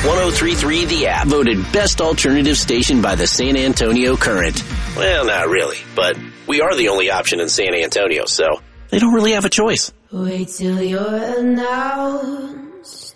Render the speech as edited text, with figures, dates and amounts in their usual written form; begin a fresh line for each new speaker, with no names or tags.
103.3 The App, voted best alternative station by the San Antonio Current. Well, not really, but we are the only option in San Antonio, so they don't really have a choice.
Wait till you're announced.